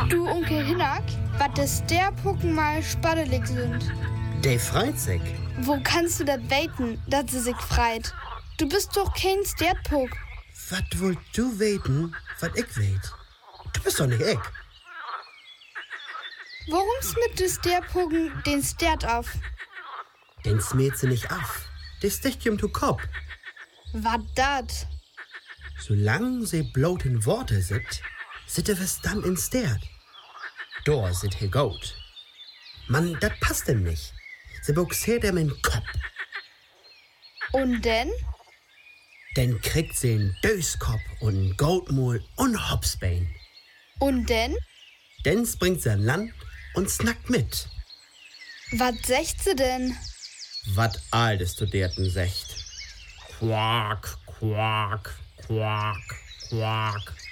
Du Onkel Hinak, wat is der Pucken mal spaddelig sind? Der freit sich. Wo kannst du das weten, dass sie sich freit? Du bist doch kein Sterdpuck. Was wollt du weten, was ich weet? Du bist doch nicht ich. Warum smitt du Sterdpucken den Sterd auf? Den smäht sie nicht auf. Der sticht ihm zu Kopf. Wat dat? Solange sie bloß in Worte sitte was dann in Sterd. Da sit he gut. Mann, dat passt ihm nicht. Sie boxiert ihm in Kopf. Und denn? Dann kriegt sie einen Döskopf und Goldmul und Hopsbein. Und denn? Dann springt sie an Land und snackt mit. Wat secht sie denn? Wat all des Studierten secht. Quak, quak, quak, quak.